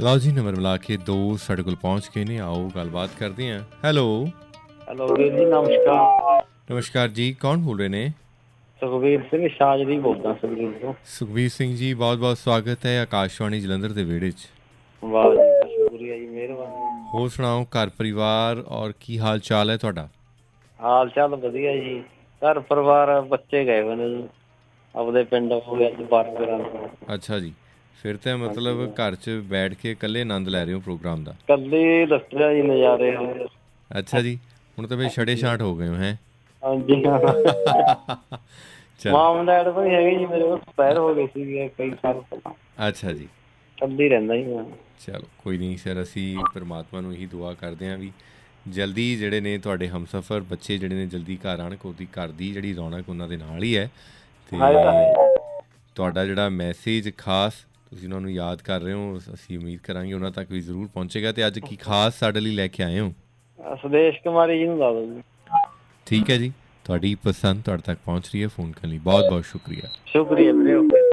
ਲਓ ਜੀ, ਨੰਬਰ ਮਿਲਾ ਕੇ ਦੋ ਸਾਡੇ ਕੋਲ ਪਹੁੰਚ ਗਏ ਨੇ। ਆਓ ਗੱਲਬਾਤ ਕਰਦੇ ਹਾਂ। ਹੈਲੋ ਵੀਰ ਜੀ, ਨਮਸਕਾਰ। ਨਮਸਕਾਰ ਜੀ, ਕੌਣ ਬੋਲ ਰਹੇ ਨੇ? ਸੁਖਬੀਰ ਸਿੰਘ ਸ਼ਾਜਲੀ ਬੋਲਦਾ ਸੁਖਬੀਰ ਤੋਂ। ਸੁਖਬੀਰ ਸਿੰਘ ਜੀ, ਬਹੁਤ ਬਹੁਤ ਸਵਾਗਤ ਹੈ ਆਕਾਸ਼ਵਾਣੀ ਜਲੰਧਰ ਦੇ ਵਿਹੜੇ 'ਚ। ਵਾਹ ਜੀ ਵਾਹ, ਸ਼ੁਕਰੀਆ ਜੀ, ਮਿਹਰਬਾਨੀ। ਹੋਰ ਸੁਣਾਓ, ਘਰ ਪਰਿਵਾਰ ਔਰ ਕੀ ਹਾਲ ਚਾਲ ਹੈ ਤੁਹਾਡਾ? ਹਾਲ ਚਾਲ ਵਧੀਆ ਜੀ। ਘਰ ਪਰਿਵਾਰ, ਬੱਚੇ ਗਏ ਹੋਏ ਨੇ ਜੀ ਆਪਦੇ ਪਿੰਡ, ਹੋ ਗਿਆ ਅੱਜ 12 ਤੋਂ। ਅੱਛਾ ਜੀ, ਫਿਰ ਤਾਂ ਮਤਲਬ ਘਰ 'ਚ ਬੈਠ ਕੇ ਇਕੱਲੇ ਆਨੰਦ ਲੈ ਰਹੇ ਹੋ ਪ੍ਰੋਗਰਾਮ ਦਾ। ਕੱਲੇ ਦੱਸਿਆ ਜੀ ਨਜ਼ਾਰੇ। ਅੱਛਾ ਜੀ, ਹੁਣ ਤਾਂ ਫਿਰ ਛੜੇ ਛਾਂਟ ਹੋ ਗਏ ਹੋ ਹੈਂ? ਹਾਂਜੀ ਹਾਂ। ਚਲੋ। ਮਾਮ ਡੈਡ ਤਾਂ ਨਹੀਂ ਹੈਗੇ ਜੀ ਮੇਰੇ ਕੋਲ, ਐਕਸਪਾਇਰ ਹੋ ਗਏ ਸੀ ਕਈ ਸਾਲ ਪਹਿਲਾਂ। ਅੱਛਾ ਜੀ, ਕੱਲੇ ਰਹਿੰਦਾ ਜੀ ਮੈਂ। ਚਲੋ ਕੋਈ ਨਹੀਂ ਸਰ, ਅਸੀਂ ਪਰਮਾਤਮਾ ਨੂੰ ਇਹੀ ਦੁਆ ਕਰਦੇ ਹਾਂ ਵੀ ਜਲਦੀ ਜਿਹੜੇ ਨੇ ਤੁਹਾਡੇ ਹਮਸਫਰ ਬੱਚੇ ਜਿਹੜੇ ਨੇ ਜਲਦੀ ਘਰ ਆਉਣ। ਉਹਦੀ ਘਰ ਦੀ ਜਿਹੜੀ ਰੌਣਕ ਉਹਨਾਂ ਦੇ ਨਾਲ ਹੀ ਹੈ। ਅਤੇ ਤੁਹਾਡਾ ਜਿਹੜਾ ਮੈਸੇਜ ਖਾਸ ਤੁਸੀਂ ਉਹਨਾਂ ਨੂੰ ਯਾਦ ਕਰ ਰਹੇ ਹੋ, ਅਸੀਂ ਉਮੀਦ ਕਰਾਂਗੇ ਉਹਨਾਂ ਤੱਕ ਵੀ ਜ਼ਰੂਰ ਪਹੁੰਚੇਗਾ। ਅਤੇ ਅੱਜ ਕੀ ਖਾਸ ਸਾਡੇ ਲਈ ਲੈ ਕੇ ਆਏ ਹੋ? ਸੁਦੇਸ਼ ਕੁਮਾਰੀ ਜੀ ਨੂੰ ਲਾ ਦਿਓ ਜੀ। ਠੀਕ ਹੈ ਜੀ, ਤੁਹਾਡੀ ਪਸੰਦ ਤੁਹਾਡੇ ਤੱਕ ਪਹੁੰਚ ਰਹੀ ਹੈ। ਫੋਨ ਕਰਨ ਲਈ ਬਹੁਤ ਬਹੁਤ ਸ਼ੁਕਰੀਆ। ਸ਼ੁਕਰੀਆ ਵੀਰੇ।